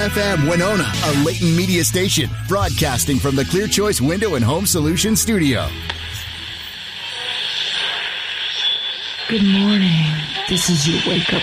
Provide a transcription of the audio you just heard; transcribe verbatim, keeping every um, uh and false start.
F M Winona, a Leighton Media station, broadcasting from the Clear Choice Window and Home Solutions studio. Good morning. This is your wake-up